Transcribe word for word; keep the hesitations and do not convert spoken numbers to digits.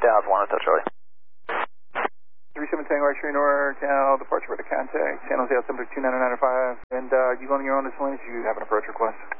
Dallas one, that's Charlie. three seven Tango X-ray North, Cal, departure for the contact, San Jose, seven two nine nine five, and uh, you going on your own this lane, you have an approach request?